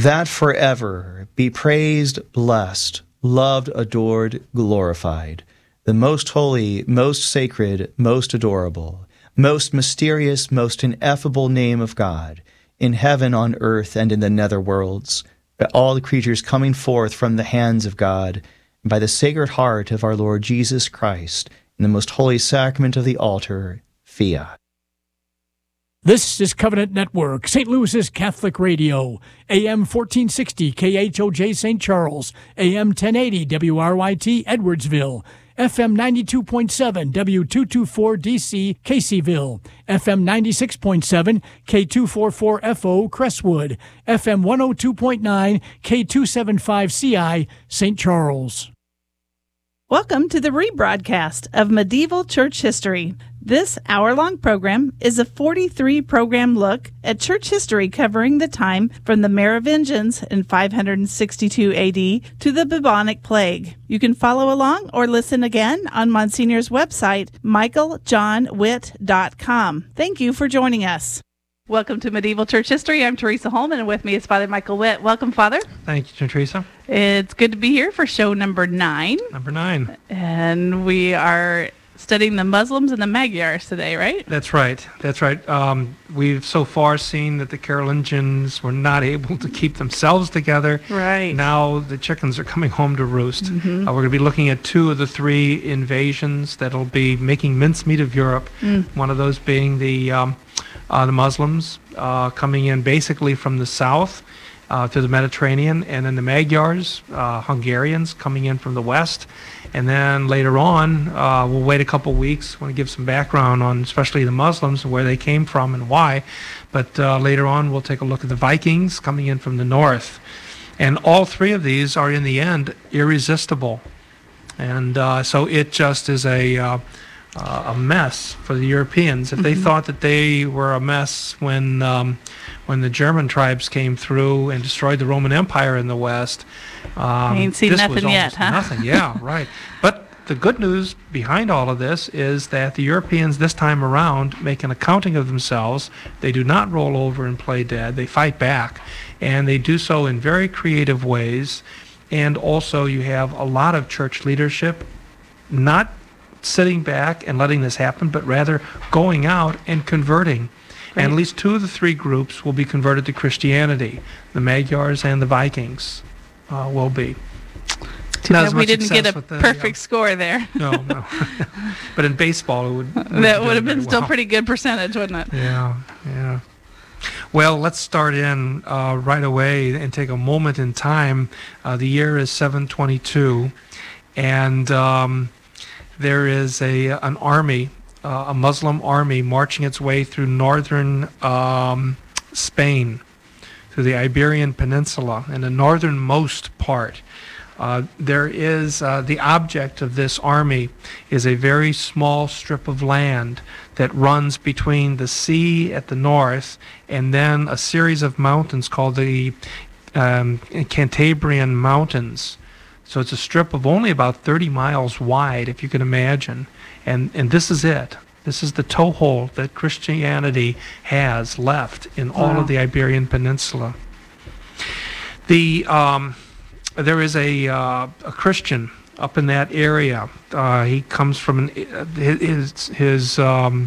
that forever be praised, blessed, loved, adored, glorified, the most holy, most sacred, most adorable, most mysterious, most ineffable name of God, in heaven, on earth, and in the nether worlds, by all the creatures coming forth from the hands of God, and by the Sacred Heart of our Lord Jesus Christ, in the most holy sacrament of the altar, Fiat. This is Covenant Network, St. Louis's Catholic Radio, AM 1460 KHOJ St. Charles, AM 1080 WRYT Edwardsville, FM 92.7 W224 DC Caseyville, FM 96.7 K244FO Crestwood, FM 102.9 K275 CI St. Charles. Welcome to the rebroadcast of Medieval Church History. This hour-long program is a 43-program look at church history covering the time from the Merovingians in 562 A.D. to the bubonic plague. You can follow along or listen again on Monsignor's website, michaeljohnwitt.com. Thank you for joining us. Welcome to Medieval Church History. I'm Teresa Holman, and with me is Father Michael Witt. Welcome, Father. Thank you, Teresa. It's good to be here for show number 9. Number 9. And we are studying the Muslims and the Magyars today, right? That's right. That's right. We've so far seen that the Carolingians were not able to keep themselves together. Right. Now the chickens are coming home to roost. We're going to be looking at 2 of the 3 invasions that'll be making mincemeat of Europe. One of those being the Muslims coming in basically from the south to the Mediterranean, and then the Magyars, Hungarians, coming in from the west. And then later on, we'll wait a couple weeks. I want to give some background on especially the Muslims and where they came from and why. But later on, we'll take a look at the Vikings coming in from the north. And all 3 of these are, in the end, irresistible. And so it just is a mess for the Europeans. If they thought that they were a mess when the German tribes came through and destroyed the Roman Empire in the West, ain't seen this nothing was yet, huh? Nothing, yeah, right. But the good news behind all of this is that the Europeans this time around make an accounting of themselves. They do not roll over and play dead. They fight back, and they do so in very creative ways. And also you have a lot of church leadership not sitting back and letting this happen, but rather going out and converting. Great. And at least 2 of the 3 groups will be converted to Christianity. The Magyars and the Vikings will be. Too bad we didn't get a perfect score there. No. But in baseball, it would that would have been still pretty good percentage, wouldn't it? Yeah. Well, let's start in right away and take a moment in time. The year is 722, and there is an army, a Muslim army, marching its way through northern Spain, through the Iberian Peninsula, in the northernmost part. There is the object of this army is a very small strip of land that runs between the sea at the north and then a series of mountains called the Cantabrian Mountains. So it's a strip of only about 30 miles wide, if you can imagine. And this is it. This is the toehold that Christianity has left in all of the Iberian Peninsula. There is a Christian up in that area. He comes from his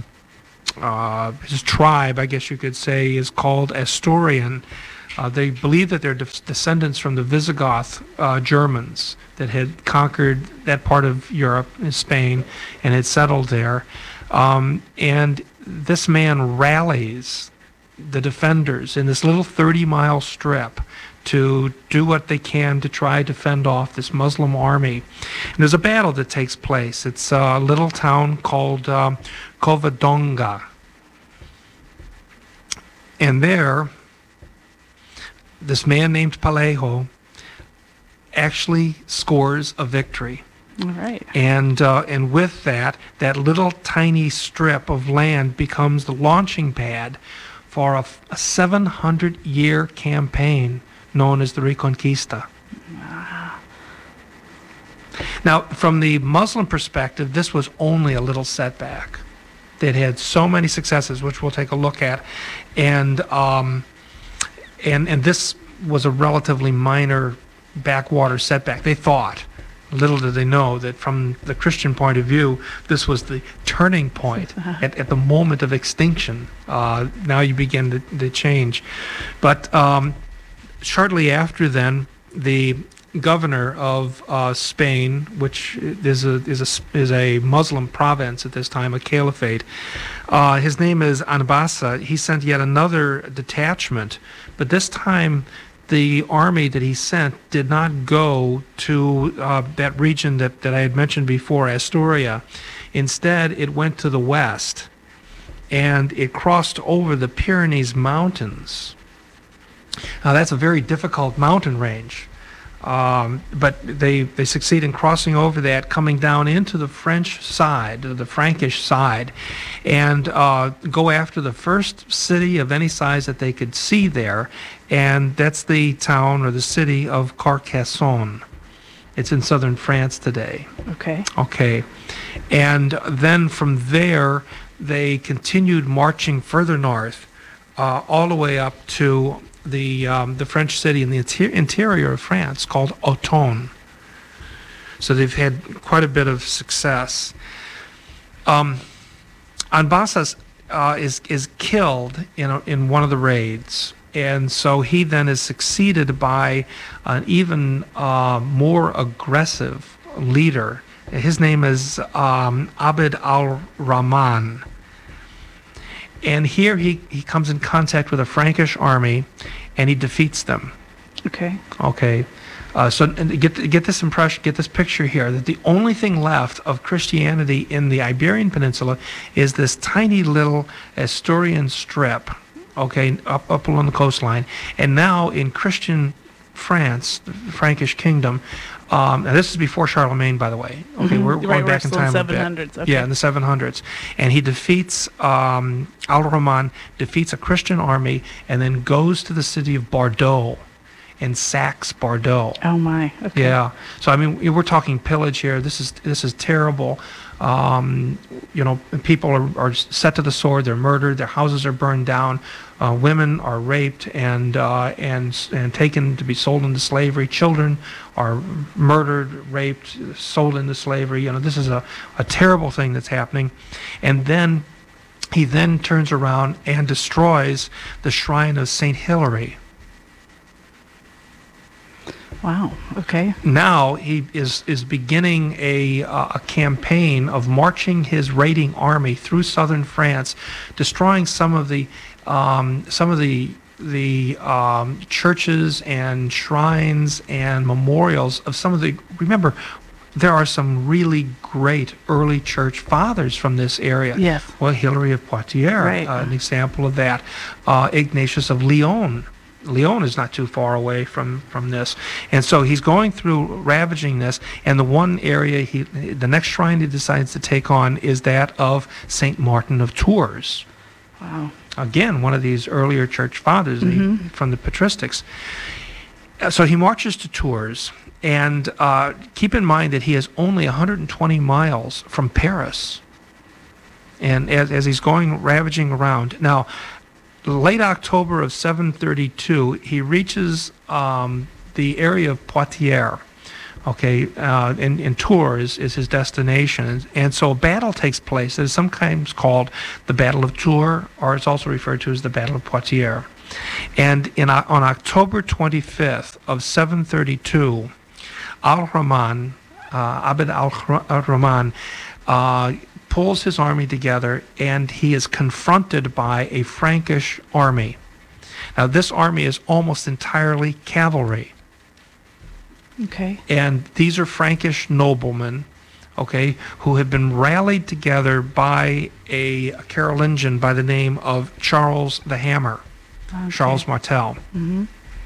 tribe, I guess you could say, is called Asturian. They believe that they're descendants from the Visigoth Germans that had conquered that part of Europe, in Spain, and had settled there. And this man rallies the defenders in this little 30-mile strip to do what they can to try to fend off this Muslim army. And there's a battle that takes place. It's a little town called Covadonga. And there, this man named Palejo actually scores a victory. All right. And with that little tiny strip of land becomes the launching pad for a 700-year campaign known as the Reconquista. Wow. Now, from the Muslim perspective, this was only a little setback. They'd had so many successes, which we'll take a look at, and this was a relatively minor backwater setback. They thought. Little did they know that from the Christian point of view, this was the turning point at the moment of extinction. Now you begin to change. But shortly after then, the governor of Spain, which is a Muslim province at this time, a caliphate, his name is Anbasa. He sent yet another detachment, but this time the army that he sent did not go to that region that I had mentioned before, Asturia. Instead, it went to the west, and it crossed over the Pyrenees Mountains. Now, that's a very difficult mountain range, but they succeed in crossing over that, coming down into the French side, the Frankish side, and go after the first city of any size that they could see there, and that's the town or the city of Carcassonne. It's in southern France today. Okay. And then from there, they continued marching further north, all the way up to the French city in the interior of France called Autun. So they've had quite a bit of success. Anbasa is killed in one of the raids, and so he then is succeeded by an even more aggressive leader. His name is Abd al-Rahman. And here he comes in contact with a Frankish army, and he defeats them. Okay. So get this impression, get this picture here, that the only thing left of Christianity in the Iberian Peninsula is this tiny little Asturian strip, up along the coastline. And now in Christian France, the Frankish kingdom, now this is before Charlemagne, by the way. We're going back in time a bit. 700s. Yeah, in the 700s. And he defeats, Al-Rahman defeats a Christian army and then goes to the city of Bordeaux and sacks Bordeaux. Oh my. Okay. Yeah. So I mean, we're talking pillage here. This is terrible. People are set to the sword. They're murdered. Their houses are burned down. Women are raped and taken to be sold into slavery. Children are murdered, raped, sold into slavery. This is a terrible thing that's happening. And then he turns around and destroys the shrine of Saint Hilary. Wow. Okay. Now he is beginning a campaign of marching his raiding army through southern France, destroying some of the churches and shrines and memorials of some of the. Remember, there are some really great early church fathers from this area. Yes. Well, Hilary of Poitiers, right. An example of that. Ignatius of Lyon. Lyon is not too far away from this. And so he's going through ravaging this, and the one area the next shrine he decides to take on is that of Saint Martin of Tours. Wow. Again, one of these earlier church fathers from the patristics. So he marches to Tours, and keep in mind that he is only 120 miles from Paris. And as he's going ravaging around. Now, late October of 732, he reaches the area of Poitiers, and Tours is his destination. And so a battle takes place. It is sometimes called the Battle of Tours, or it's also referred to as the Battle of Poitiers. And on October 25th of 732, Al-Rahman, Abd al-Rahman, pulls his army together, and he is confronted by a Frankish army. Now, this army is almost entirely cavalry. Okay. And these are Frankish noblemen, who have been rallied together by a Carolingian by the name of Charles the Hammer, Charles Martel. Mm-hmm.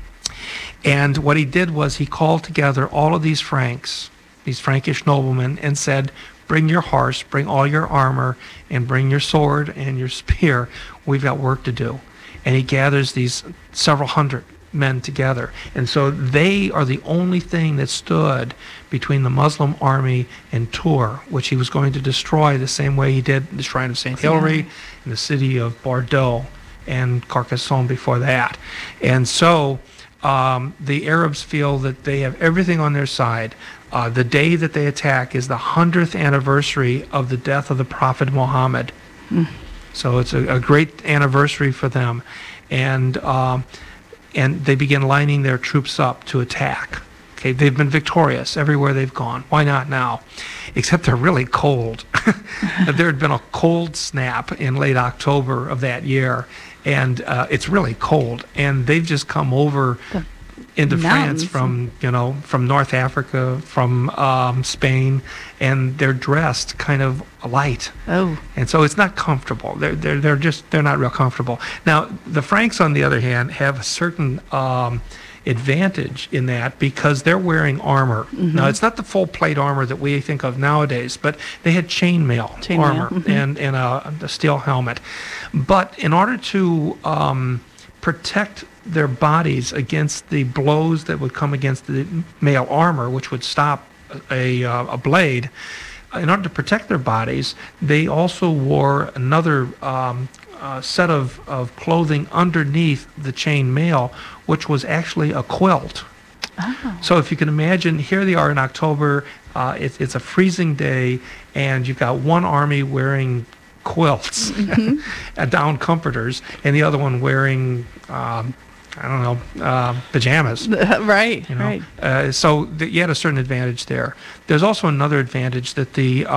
And what he did was he called together all of these Franks, these Frankish noblemen, and said, bring your horse, bring all your armor, and bring your sword and your spear. We've got work to do. And he gathers these several hundred men together. And so they are the only thing that stood between the Muslim army and Tours, which he was going to destroy the same way he did the shrine of St. Hilary and the city of Bordeaux and Carcassonne before that. And so the Arabs feel that they have everything on their side. The day that they attack is the 100th anniversary of the death of the Prophet Muhammad. So it's a great anniversary for them. And they begin lining their troops up to attack. Okay, they've been victorious everywhere they've gone. Why not now? Except they're really cold. There had been a cold snap in late October of that year, and it's really cold. And they've just come over into France from North Africa, from Spain, and they're dressed kind of light. Oh. And so it's not comfortable. They're not real comfortable. Now, the Franks, on the other hand, have a certain advantage in that because they're wearing armor. Now, it's not the full plate armor that we think of nowadays, but they had chainmail armor and a steel helmet. But in order to protect their bodies against the blows that would come against the mail armor, which would stop a blade, in order to protect their bodies, they also wore another set of clothing underneath the chain mail, which was actually a quilt. Oh. So if you can imagine, here they are in October, it's a freezing day, and you've got one army wearing quilts, down comforters, and the other one wearing pajamas. Right, right. So you had a certain advantage there. There's also another advantage that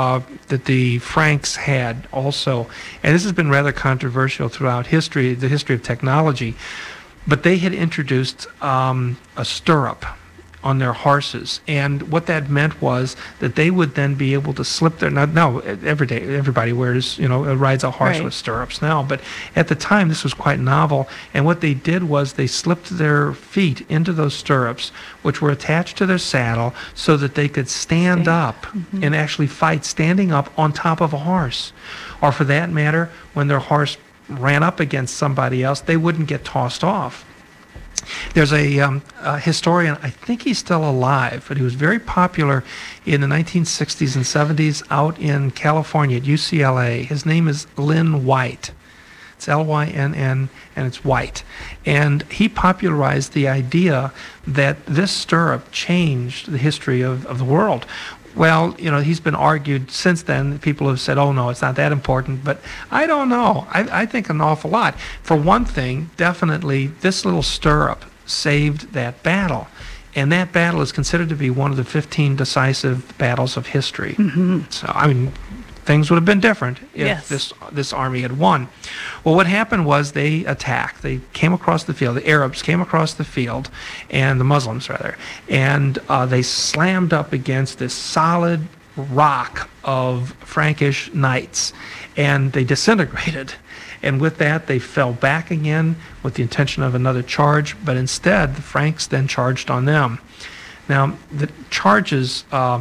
the Franks had also, and this has been rather controversial throughout history, the history of technology, but they had introduced a stirrup on their horses, and what that meant was that they would then be able to slip their now every day everybody wears rides a horse with stirrups now, but at the time this was quite novel, and what they did was they slipped their feet into those stirrups, which were attached to their saddle, so that they could stand up and actually fight standing up on top of a horse, or for that matter, when their horse ran up against somebody else, they wouldn't get tossed off. There's a historian, I think he's still alive, but he was very popular in the 1960s and 70s out in California at UCLA. His name is Lynn White. It's Lynn, and it's White. And he popularized the idea that this stirrup changed the history of the world. Well, he's been argued since then. People have said, oh, no, it's not that important. But I don't know. I think an awful lot. For one thing, definitely, this little stirrup saved that battle. And that battle is considered to be one of the 15 decisive battles of history. So, things would have been different if this army had won. Well, what happened was they attacked. They came across the field. The Arabs came across the field, and the Muslims, rather, and they slammed up against this solid rock of Frankish knights, and they disintegrated. And with that, they fell back again with the intention of another charge, but instead, the Franks then charged on them. Now, the charges...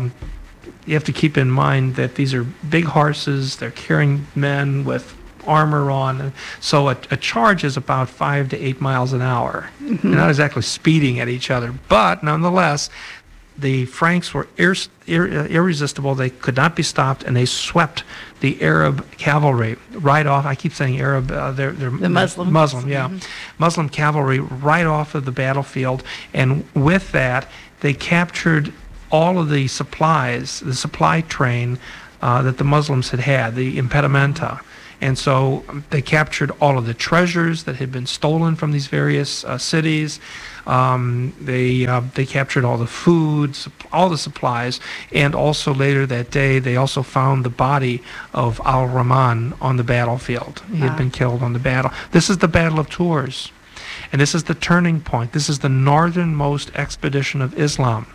you have to keep in mind that these are big horses. They're carrying men with armor on. So a charge is about 5 to 8 miles an hour. They're not exactly speeding at each other. But nonetheless, the Franks were irresistible. They could not be stopped, and they swept the Arab cavalry right off. I keep saying Arab. They're the Muslim. Muslim, yeah. Muslim cavalry right off of the battlefield. And with that, they captured all of the supplies, the supply train that the Muslims had, the impedimenta. And so they captured all of the treasures that had been stolen from these various cities. They captured all the food, all the supplies, and also later that day they also found the body of Al-Rahman on the battlefield. He had been killed on the battle. This is the Battle of Tours, and this is the turning point. This is the northernmost expedition of Islam.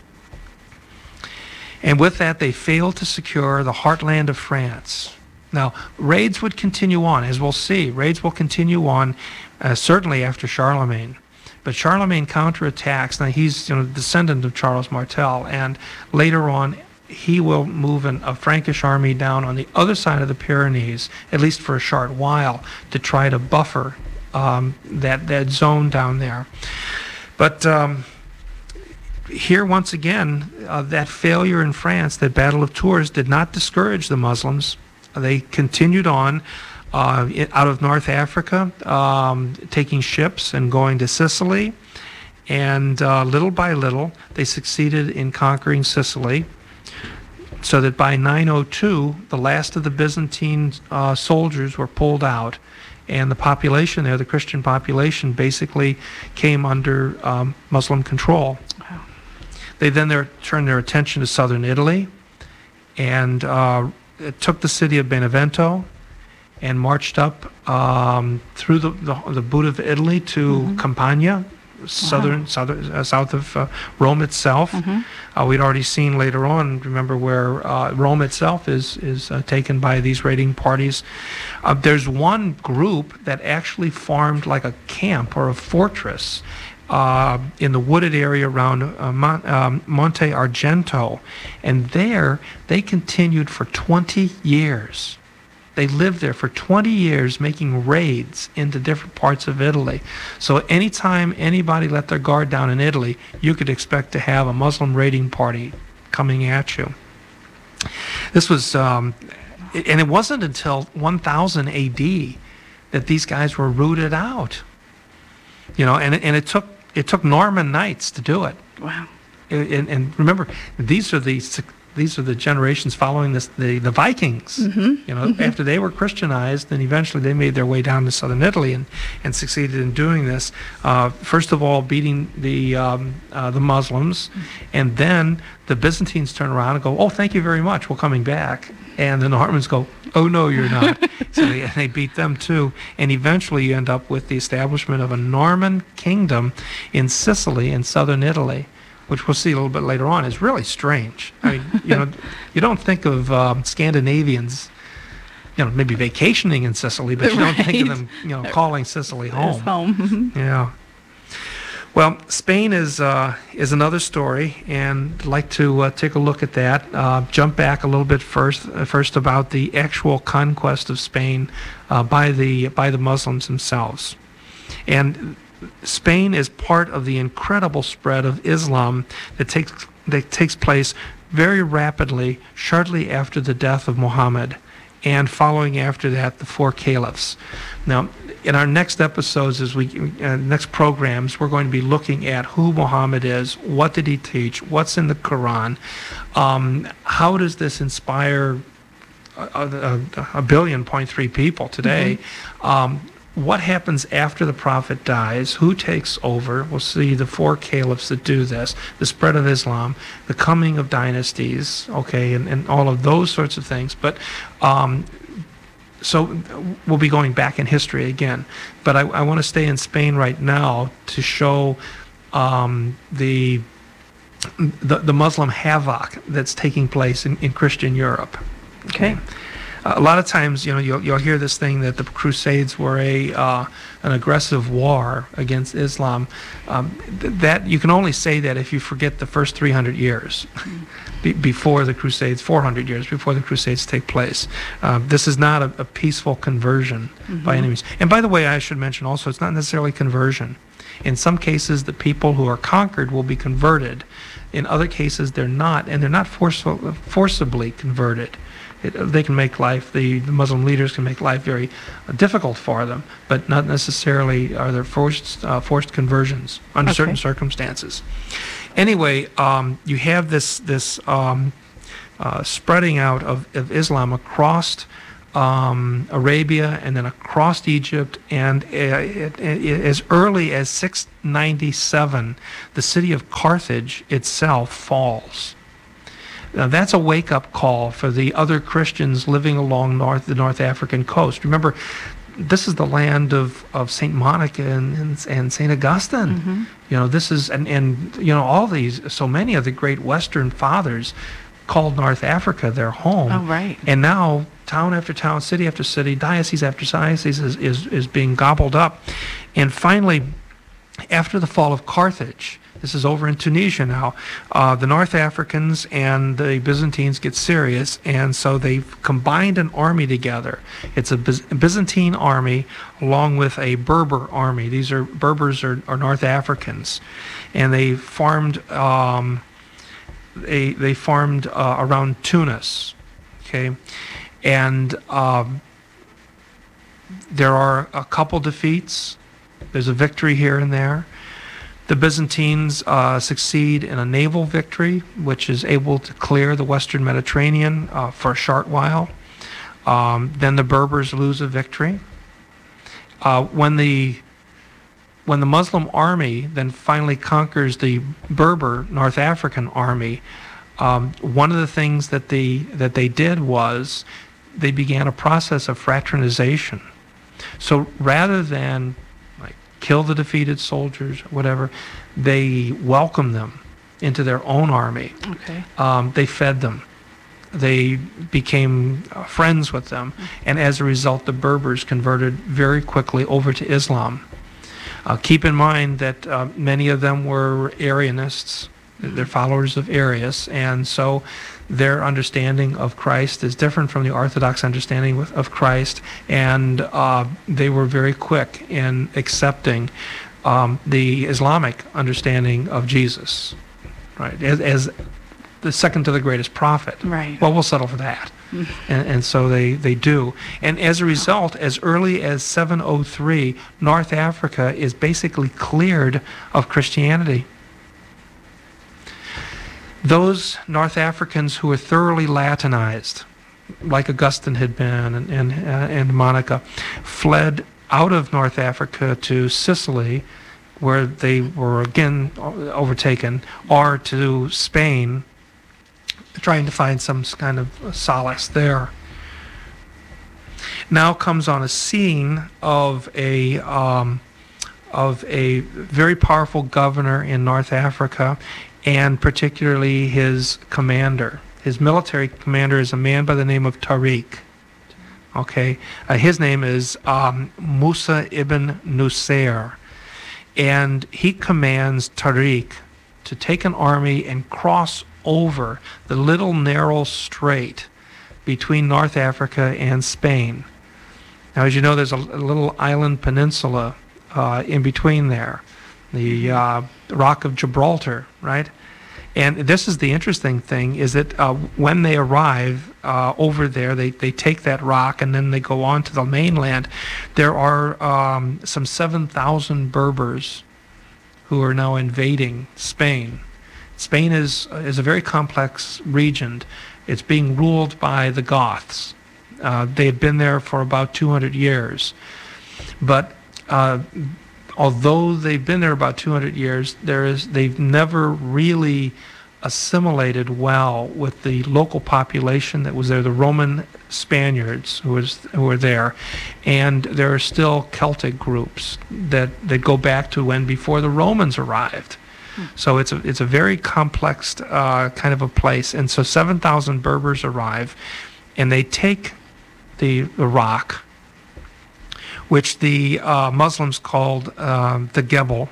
And with that, they failed to secure the heartland of France. Now, raids would continue on, as we'll see. Raids will continue on, certainly after Charlemagne. But Charlemagne counterattacks. Now, he's a descendant of Charles Martel, and later on, he will move a Frankish army down on the other side of the Pyrenees, at least for a short while, to try to buffer that zone down there. But here, once again, that failure in France, that Battle of Tours, did not discourage the Muslims. They continued on out of North Africa, taking ships and going to Sicily. And little by little, they succeeded in conquering Sicily, so that by 902, the last of the Byzantine soldiers were pulled out, and the population there, the Christian population, basically came under Muslim control. Wow. They then turned their attention to southern Italy, and took the city of Benevento, and marched up through the boot of Italy to Campania, south of Rome itself. We'd already seen later on, remember, where Rome itself is taken by these raiding parties. There's one group that actually formed like a camp or a fortress in the wooded area around Monte Argento, and there they continued for 20 years. They lived there for 20 years making raids into different parts of Italy. So anytime anybody let their guard down in Italy, you could expect to have a Muslim raiding party coming at you. This was, and it wasn't until 1000 AD that these guys were rooted out. And it took Norman knights to do it. Wow. And remember, these are the generations following the Vikings. After they were Christianized, then eventually they made their way down to southern Italy and succeeded in doing this. First of all, beating the Muslims, and then the Byzantines turn around and go, "Oh, thank you very much, we're coming back." And the Normans go, "Oh no, you're not." So they beat them too, and eventually you end up with the establishment of a Norman kingdom in Sicily in southern Italy, which we'll see a little bit later on, is really strange. I mean, you don't think of Scandinavians, maybe vacationing in Sicily, but you don't think of them, calling Sicily home. It's home. Yeah. Well, Spain is another story, and I'd like to take a look at that. Jump back a little bit first about the actual conquest of Spain by the Muslims themselves, and Spain is part of the incredible spread of Islam that takes place very rapidly shortly after the death of Muhammad, and following after that the four caliphs. Now, in our next episodes, next programs, we're going to be looking at who Muhammad is, what did he teach, what's in the Quran, how does this inspire a billion, 0.3 people today. What happens after the Prophet dies? Who takes over? We'll see the four caliphs that do this, the spread of Islam, the coming of dynasties, and all of those sorts of things. But so we'll be going back in history again. But I want to stay in Spain right now to show the Muslim havoc that's taking place in Christian Europe. Okay. A lot of times, you'll hear this thing that the Crusades were an aggressive war against Islam. That you can only say that if you forget the first 300 years before the Crusades, 400 years before the Crusades take place. This is not a peaceful conversion by any means. And by the way, I should mention also, it's not necessarily conversion. In some cases, the people who are conquered will be converted. In other cases, they're not, and they're not forcibly converted. They can make life, the Muslim leaders can make life very difficult for them, but not necessarily are there forced conversions under certain circumstances. Anyway, you have this spreading out of Islam across Arabia and then across Egypt, and as early as 697, the city of Carthage itself falls. Now, that's a wake-up call for the other Christians living along the North African coast. Remember, this is the land of St. Monica and St. Augustine. This is, and all these, so many of the great Western fathers called North Africa their home. Oh, right. And now, town after town, city after city, diocese after diocese is being gobbled up. And finally, after the fall of Carthage, this is over in Tunisia now, the North Africans and the Byzantines get serious, and so they've combined an army together. It's a Byzantine army along with a Berber army. Berbers are North Africans, and they formed around Tunis, and there are a couple defeats. There's a victory here and there. The Byzantines succeed in a naval victory, which is able to clear the Western Mediterranean for a short while. Then the Berbers lose a victory. When the Muslim army then finally conquers the Berber North African army, one of the things that they did was they began a process of fraternization. So rather than kill the defeated soldiers, whatever, they welcomed them into their own army. Okay. They fed them. They became friends with them. And as a result, the Berbers converted very quickly over to Islam. Keep in mind that many of them were Arianists. They're followers of Arius. And so their understanding of Christ is different from the Orthodox understanding of Christ, and they were very quick in accepting the Islamic understanding of Jesus, right, as the second to the greatest prophet. Right. Well, we'll settle for that. And so they do. And as a result, as early as 703, North Africa is basically cleared of Christianity. Those North Africans who were thoroughly Latinized, like Augustine had been and Monica, fled out of North Africa to Sicily, where they were again overtaken, or to Spain, trying to find some kind of solace there. Now comes on a scene of a very powerful governor in North Africa, and particularly his commander. His military commander is a man by the name of Tariq. Okay, his name is Musa ibn Nusayr, and he commands Tariq to take an army and cross over the little narrow strait between North Africa and Spain. Now, as you know, there's a little island peninsula in between there, the Rock of Gibraltar, right? And this is the interesting thing, is that when they arrive over there, they take that rock and then they go on to the mainland. There are some 7,000 Berbers who are now invading Spain. Spain is a very complex region. It's being ruled by the Goths. They had been there for about 200 years. But although they've been there about 200 years, they've never really assimilated well with the local population that was there, the Roman Spaniards who were there, and there are still Celtic groups that go back to when before the Romans arrived. So it's a very complex kind of a place. And so 7,000 Berbers arrive, and they take the rock, which the Muslims called the Gebel,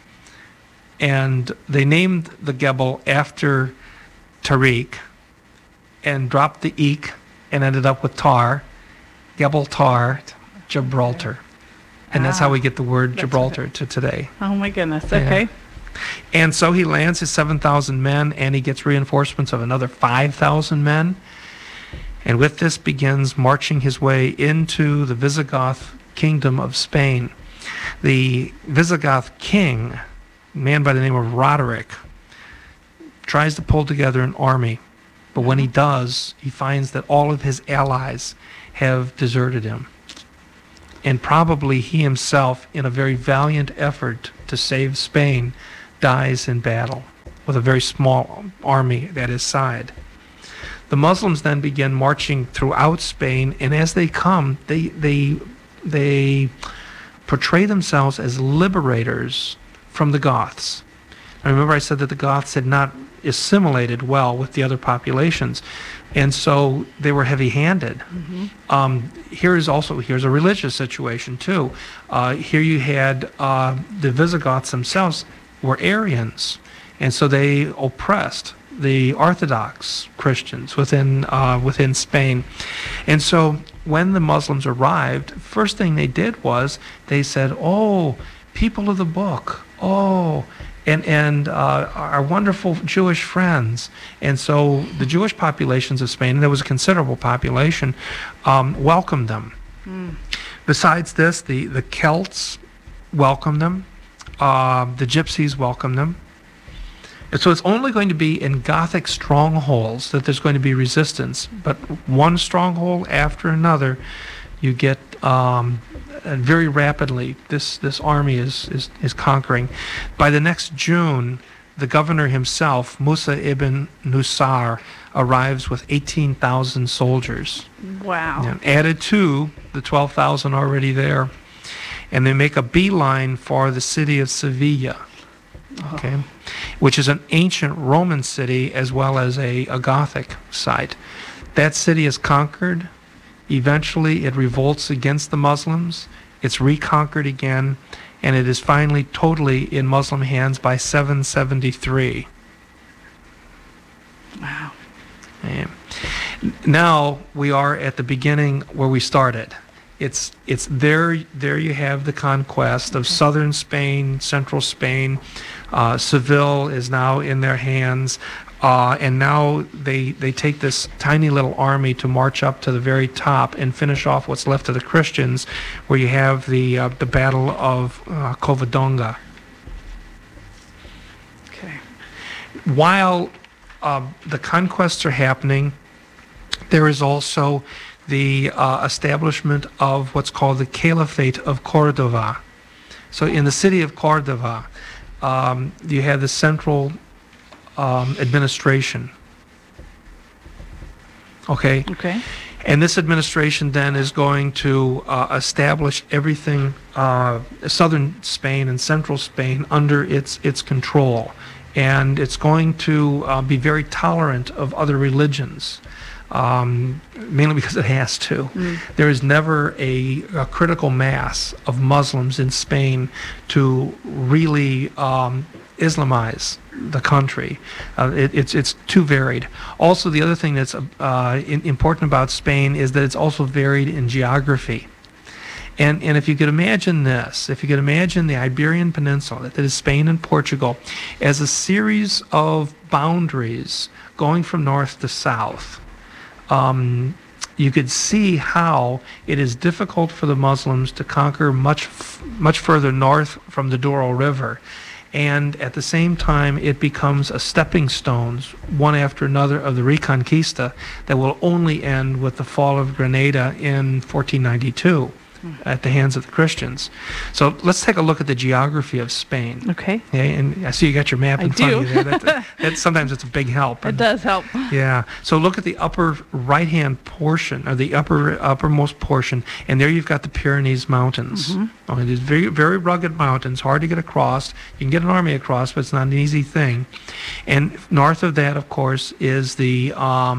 and they named the Gebel after Tariq, and dropped the Eek, and ended up with Tar, Gebel Tar, Gibraltar. And that's how we get the word Gibraltar to today. Oh my goodness, okay. Yeah. And so he lands his 7,000 men, and he gets reinforcements of another 5,000 men. And with this begins marching his way into the Visigoth kingdom of Spain. The Visigoth king, a man by the name of Roderick, tries to pull together an army. But when he does, he finds that all of his allies have deserted him. And probably he himself, in a very valiant effort to save Spain, dies in battle with a very small army at his side. The Muslims then begin marching throughout Spain, and as they come, they portray themselves as liberators from the Goths. Now, remember I said that the Goths had not assimilated well with the other populations, and so they were heavy-handed. Here's a religious situation too. Here you had the Visigoths themselves were Arians, and so they oppressed the Orthodox Christians within Spain. And so when the Muslims arrived, first thing they did was they said, "Oh, people of the book, oh, and our wonderful Jewish friends." And so the Jewish populations of Spain, and there was a considerable population, welcomed them. Besides this, the Celts welcomed them. The gypsies welcome them. And so it's only going to be in Gothic strongholds that there's going to be resistance. But one stronghold after another, you get very rapidly, this army is conquering. By the next June, the governor himself, Musa ibn Nusar, arrives with 18,000 soldiers. Wow. And added to the 12,000 already there. And they make a beeline for the city of Sevilla, okay, which is an ancient Roman city as well as a Gothic site. That city is conquered. Eventually, it revolts against the Muslims. It's reconquered again, and it is finally totally in Muslim hands by 773. Wow. And now we are at the beginning where we started. It's there you have the conquest of southern Spain, central Spain. Seville is now in their hands. And now they take this tiny little army to march up to the very top and finish off what's left of the Christians, where you have the Battle of Covadonga. Okay. While the conquests are happening, there is also the establishment of what's called the Caliphate of Cordova. So in the city of Cordova, you have the central administration. Okay? Okay. And this administration then is going to establish everything, southern Spain and central Spain, under its control. And it's going to be very tolerant of other religions. Mainly because it has to. There is never a critical mass of Muslims in Spain to really Islamize the country. It's too varied. Also, the other thing that's important about Spain is that it's also varied in geography. And if you could imagine this, if you could imagine the Iberian Peninsula, that is Spain and Portugal, as a series of boundaries going from north to south, you could see how it is difficult for the Muslims to conquer much further north from the Douro River. And at the same time, it becomes a stepping stones, one after another, of the Reconquista that will only end with the fall of Granada in 1492 at the hands of the Christians. So let's take a look at the geography of Spain. Okay. And I see you got your map in front of you there. Sometimes it's a big help. It does help. Yeah. So look at the upper right-hand portion, or the uppermost portion, and there you've got the Pyrenees Mountains. Okay, these very, very rugged mountains, hard to get across. You can get an army across, but it's not an easy thing. And north of that, of course, is the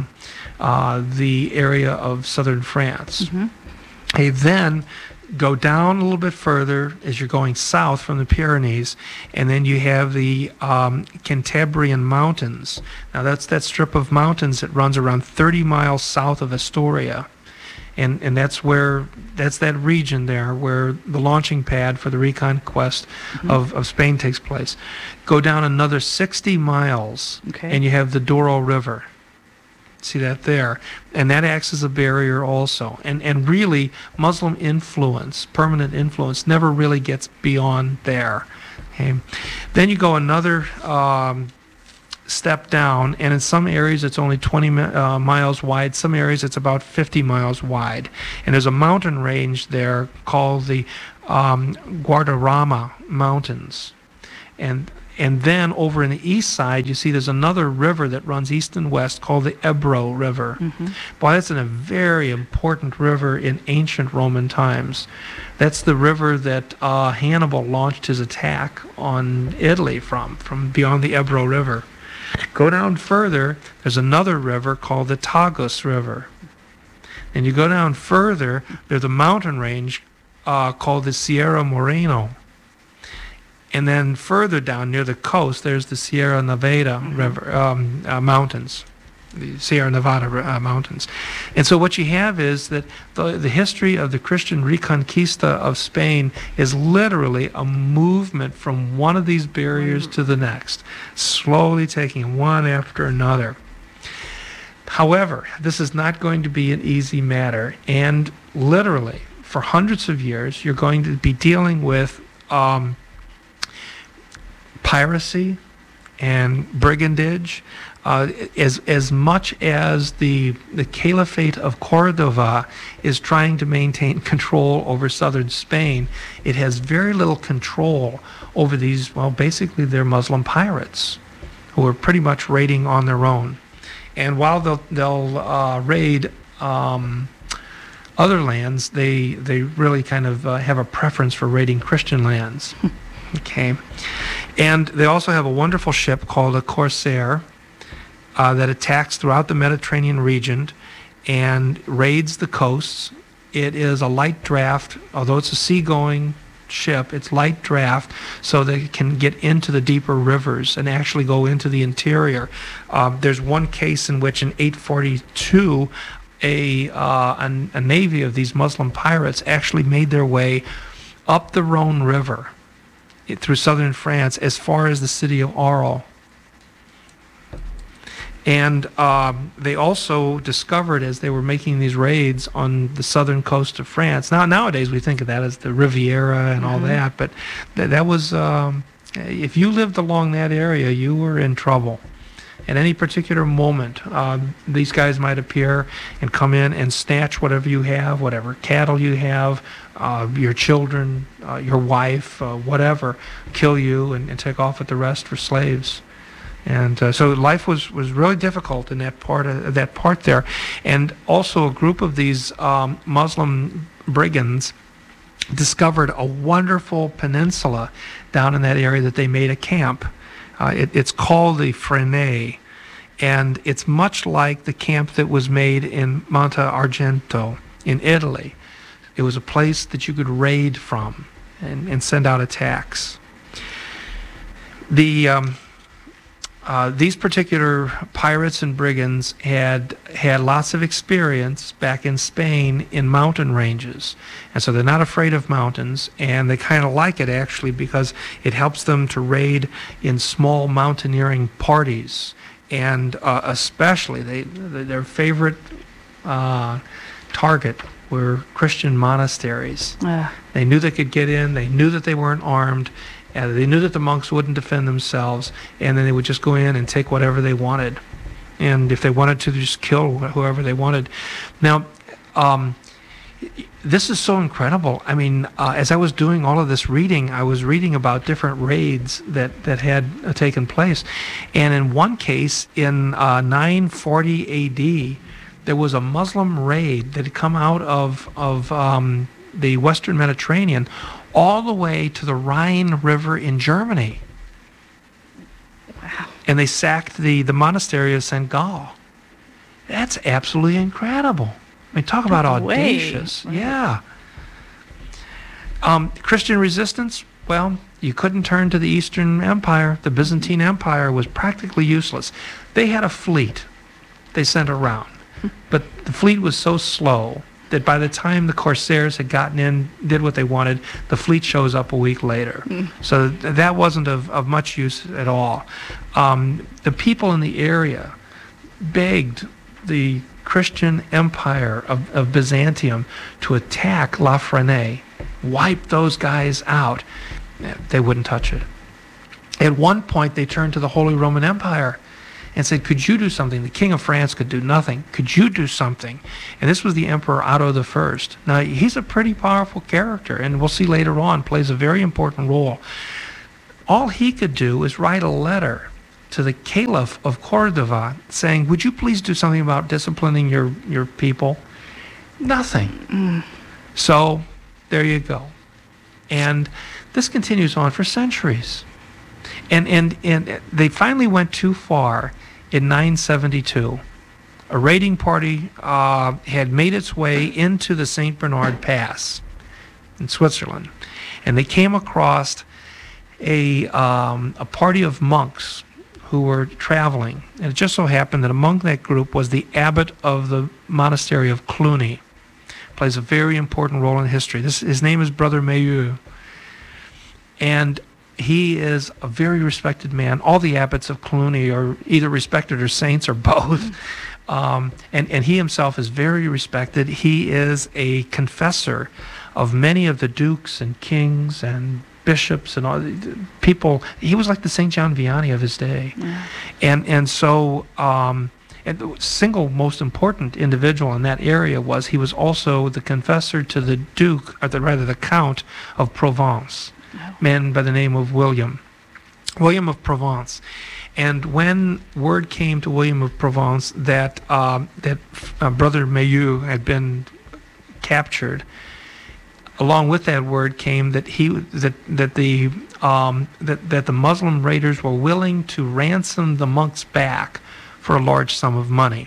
area of southern France. Okay, then go down a little bit further as you're going south from the Pyrenees, and then you have the Cantabrian Mountains. Now that's that strip of mountains that runs around 30 miles south of Astoria. And that's that region there where the launching pad for the reconquest of Spain takes place. Go down another 60 miles, and you have the Douro River. See that there, and that acts as a barrier also. And really, Muslim influence, permanent influence, never really gets beyond there. Okay, then you go another step down, and in some areas it's only 20 miles wide. Some areas it's about 50 miles wide. And there's a mountain range there called the Guadarrama Mountains, and then over in the east side, you see there's another river that runs east and west called the Ebro River. Boy, that's a very important river in ancient Roman times. That's the river that Hannibal launched his attack on Italy from beyond the Ebro River. Go down further, there's another river called the Tagus River. And you go down further, there's a mountain range called the Sierra Moreno. And then further down near the coast, there's the Sierra Nevada River mountains, the Sierra Nevada mountains. And so what you have is that the history of the Christian Reconquista of Spain is literally a movement from one of these barriers to the next, slowly taking one after another. However, this is not going to be an easy matter, and literally, for hundreds of years, you're going to be dealing with piracy and brigandage, as much as the Caliphate of Cordova is trying to maintain control over southern Spain, it has very little control over these, well, basically they're Muslim pirates who are pretty much raiding on their own. And while they'll raid other lands, they really kind of have a preference for raiding Christian lands. Okay. And they also have a wonderful ship called a Corsair that attacks throughout the Mediterranean region and raids the coasts. It is a light draft, although it's a seagoing ship, it's light draft, so they can get into the deeper rivers and actually go into the interior. There's one case in which in 842, a navy of these Muslim pirates actually made their way up the Rhone River through southern France as far as the city of Arles. And they also discovered, as they were making these raids on the southern coast of France. Nowadays we think of that as the Riviera and all that, but that was, if you lived along that area, you were in trouble. At any particular moment, these guys might appear and come in and snatch whatever you have, whatever cattle you have, your children, your wife, whatever, kill you and take off with the rest for slaves. And so life was really difficult in that part there. And also a group of these Muslim brigands discovered a wonderful peninsula down in that area that they made a camp. It's called the Frenay, and it's much like the camp that was made in Monte Argento in Italy. It was a place that you could raid from and send out attacks. These particular pirates and brigands had lots of experience back in Spain in mountain ranges. And so they're not afraid of mountains, and they kind of like it actually because it helps them to raid in small mountaineering parties. And especially their favorite target were Christian monasteries. They knew they could get in, they knew that they weren't armed, and they knew that the monks wouldn't defend themselves, and then they would just go in and take whatever they wanted. And if they wanted to, just kill whoever they wanted. Now, this is so incredible. I mean, as I was doing all of this reading, I was reading about different raids that had taken place. And in one case, in 940 AD, there was a Muslim raid that had come out of the Western Mediterranean all the way to the Rhine River in Germany. Wow. And they sacked the monastery of St. Gall. That's absolutely incredible. I mean, talk about audacious. Right. Yeah. Christian resistance, well, you couldn't turn to the Eastern Empire. The Byzantine Empire was practically useless. They had a fleet they sent around, but the fleet was so slow that by the time the Corsairs had gotten in, did what they wanted, the fleet shows up a week later. So that wasn't of much use at all. The people in the area begged the Christian Empire of Byzantium to attack La Frenay, wipe those guys out. They wouldn't touch it. At one point, they turned to the Holy Roman Empire and said, could you do something? The King of France could do nothing. Could you do something? And this was the Emperor Otto I. Now, he's a pretty powerful character, and we'll see later on, plays a very important role. All he could do was write a letter to the Caliph of Cordova saying, would you please do something about disciplining your people? Nothing. So, there you go. And this continues on for centuries. And they finally went too far in 972. A raiding party had made its way into the St. Bernard Pass in Switzerland. And they came across a party of monks who were traveling. And it just so happened that among that group was the abbot of the monastery of Cluny. Plays a very important role in history. His name is Brother Mayeux. And he is a very respected man. All the abbots of Cluny are either respected or saints or both. And he himself is very respected. He is a confessor of many of the dukes and kings and bishops and all the people. He was like the St. John Vianney of his day. Yeah. And so and the single most important individual in that area was he was also the confessor to the Duke, or the Count of Provence, man by the name of William of Provence. And when word came to William of Provence that Brother Mayeux had been captured, along with that word came that the Muslim raiders were willing to ransom the monks back for a large sum of money.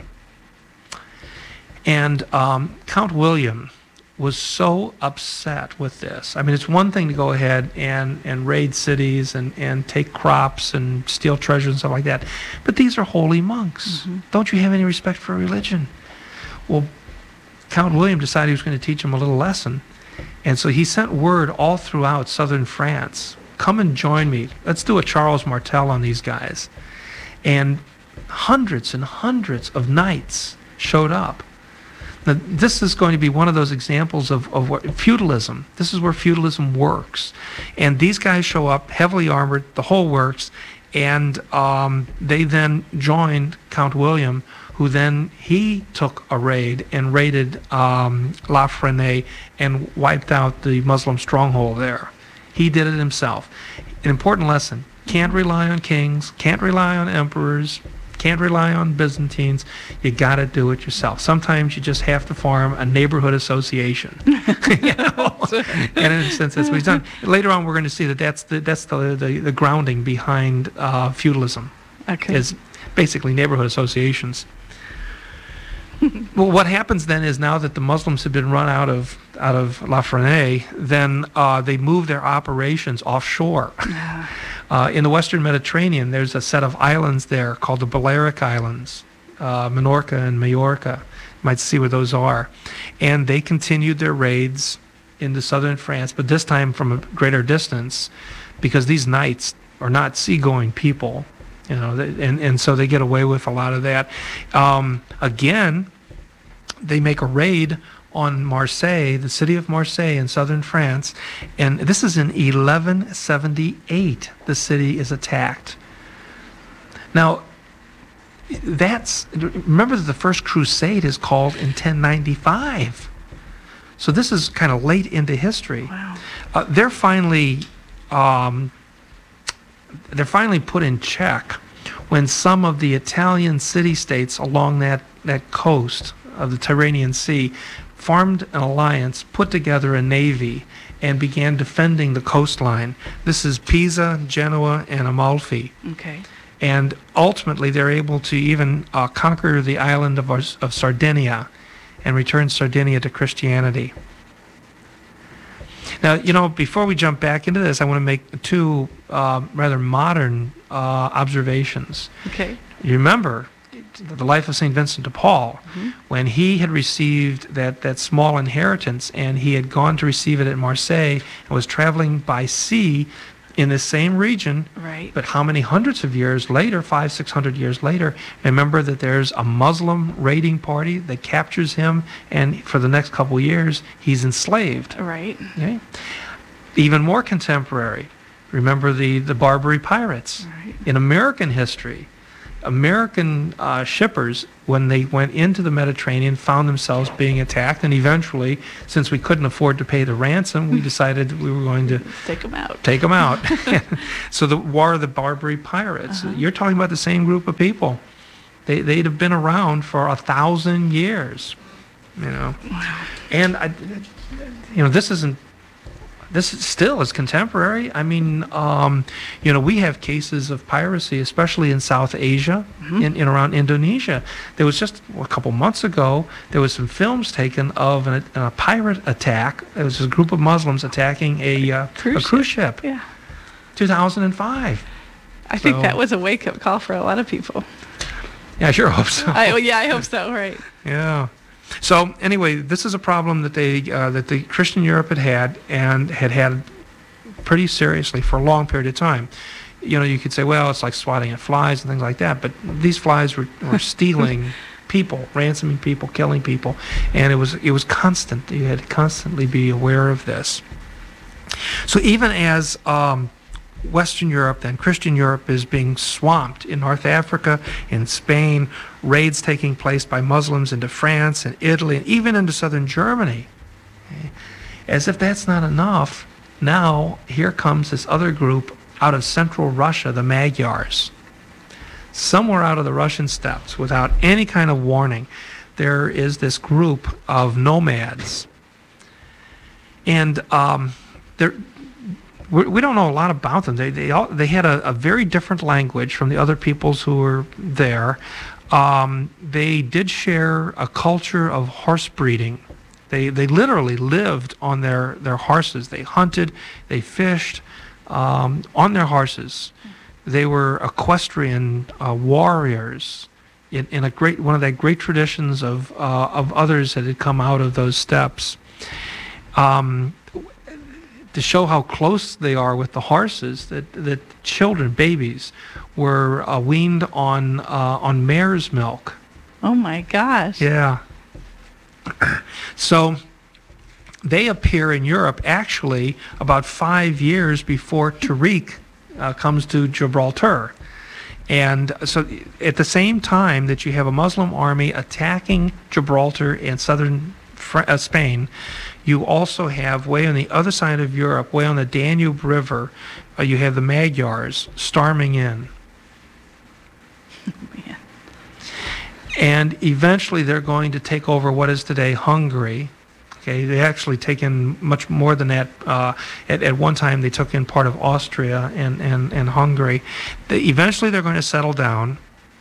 And Count William was so upset with this. I mean, it's one thing to go ahead and raid cities and take crops and steal treasure and stuff like that, but these are holy monks. Mm-hmm. Don't you have any respect for religion? Well, Count William decided he was going to teach them a little lesson, and so he sent word all throughout southern France, come and join me. Let's do a Charles Martel on these guys. And hundreds and hundreds of knights showed up. Now, this is going to be one of those examples of what feudalism. This is where feudalism works. And these guys show up, heavily armored, the whole works, and they then joined Count William, who then he took a raid and raided La Fresnaye and wiped out the Muslim stronghold there. He did it himself. An important lesson: can't rely on kings, can't rely on emperors, can't rely on Byzantines. You got to do it yourself. Sometimes you just have to form a neighborhood association. You know? And in a sense, that's what he's done. Later on, we're going to see that that's the grounding behind feudalism. Okay. Is basically neighborhood associations. Well, what happens then is, now that the Muslims have been run out of La Fresnaye, then they move their operations offshore. In the Western Mediterranean, there's a set of islands there called the Balearic Islands, Minorca and Majorca. You might see where those are. And they continued their raids into southern France, but this time from a greater distance, because these knights are not seagoing people, you know, and so they get away with a lot of that. Again, they make a raid on Marseille, the city of Marseille in southern France, and this is in 1178. The city is attacked. Now, remember that the First Crusade is called in 1095. So this is kind of late into history. Wow. They're finally put in check when some of the Italian city-states along that coast of the Tyrrhenian Sea formed an alliance, put together a navy, and began defending the coastline. This is Pisa, Genoa, and Amalfi. Okay. And ultimately, they're able to even conquer the island of Sardinia and return Sardinia to Christianity. Now, you know, before we jump back into this, I want to make two rather modern observations. Okay. You remember the life of St. Vincent de Paul, when he had received that small inheritance, and he had gone to receive it at Marseille and was traveling by sea in the same region. Right. But how many hundreds of years later, 500-600 years later, remember that there's a Muslim raiding party that captures him, and for the next couple of years, he's enslaved. Right. Okay? Even more contemporary, remember the Barbary pirates. Right. In American history, American shippers, when they went into the Mediterranean, found themselves being attacked, and eventually, since we couldn't afford to pay the ransom, we decided we were going to take them out. So the War of the Barbary Pirates, you're talking about the same group of people. They'd have been around for 1,000 years, you know. Wow. And this still is contemporary. I mean, you know, we have cases of piracy, especially in South Asia, in around Indonesia. There was just a couple months ago, there was some films taken of a pirate attack. There was a group of Muslims attacking a cruise ship. Yeah. 2005. I think that was a wake-up call for a lot of people. Yeah, I sure hope so. I hope so, right. Yeah. So anyway, this is a problem that the Christian Europe had pretty seriously for a long period of time. You know, you could say, well, it's like swatting at flies and things like that, but these flies were stealing people, ransoming people, killing people, and it was constant. You had to constantly be aware of this. So even as Western Europe, then Christian Europe, is being swamped in North Africa, in Spain, raids taking place by Muslims into France and Italy, and even into southern Germany. Okay? As if that's not enough, now here comes this other group out of central Russia, the Magyars. Somewhere out of the Russian steppes, without any kind of warning, there is this group of nomads. And we don't know a lot about them. They had a very different language from the other peoples who were there. They did share a culture of horse breeding. They literally lived on their horses. They hunted, they fished on their horses. They were equestrian warriors in one of the great traditions of others that had come out of those steppes. To show how close they are with the horses, that children, babies, were weaned on mare's milk. Oh my gosh. Yeah. So they appear in Europe actually about 5 years before Tariq comes to Gibraltar. And so at the same time that you have a Muslim army attacking Gibraltar and southern Spain, you also have, way on the other side of Europe, way on the Danube River, you have the Magyars storming in. Man. And eventually they're going to take over what is today Hungary. Okay, they actually take in much more than that. At one time, they took in part of Austria and Hungary. Eventually, they're going to settle down,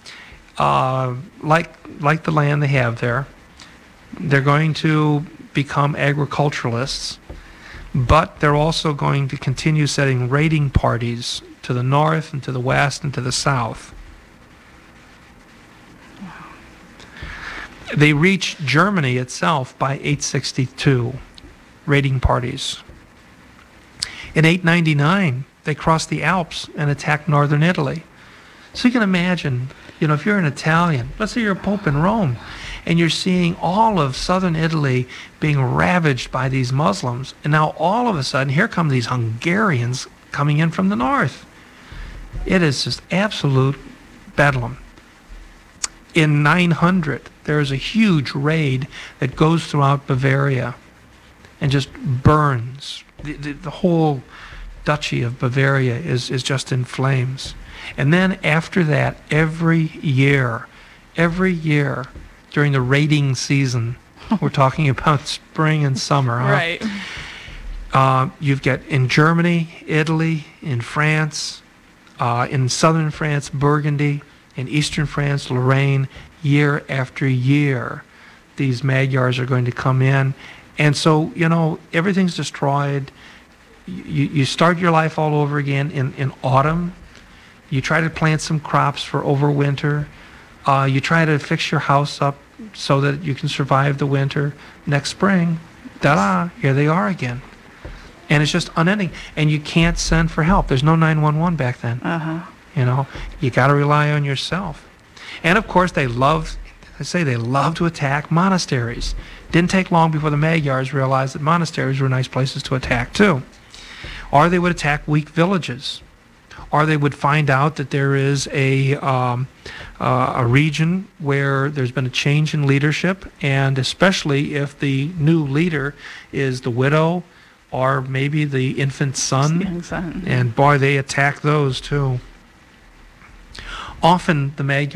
like the land they have there. They're going to become agriculturalists, but they're also going to continue setting raiding parties to the north and to the west and to the south. They reach Germany itself by 862, raiding parties. In 899, they cross the Alps and attack northern Italy. So you can imagine, if you're an Italian, let's say you're a pope in Rome, and you're seeing all of southern Italy being ravaged by these Muslims, and now all of a sudden, here come these Hungarians coming in from the north. It is just absolute bedlam. In 900, there is a huge raid that goes throughout Bavaria and just burns. The whole duchy of Bavaria is just in flames. And then after that, every year, during the raiding season, we're talking about spring and summer, huh? Right. You've got in Germany, Italy, in France, in southern France, Burgundy, in eastern France, Lorraine, year after year, these Magyars are going to come in. And so, everything's destroyed. You start your life all over again in autumn. You try to plant some crops for overwinter. You try to fix your house up so that you can survive the winter. Next spring, ta-da, here they are again. And it's just unending. And you can't send for help. There's no 911 back then. Uh-huh. You got to rely on yourself. And of course, they love to attack monasteries. Didn't take long before the Magyars realized that monasteries were nice places to attack too. Or they would attack weak villages. Or they would find out that there is a region where there's been a change in leadership, and especially if the new leader is the widow or maybe the infant son. Young son. And boy, they attack those too. Often the Magyars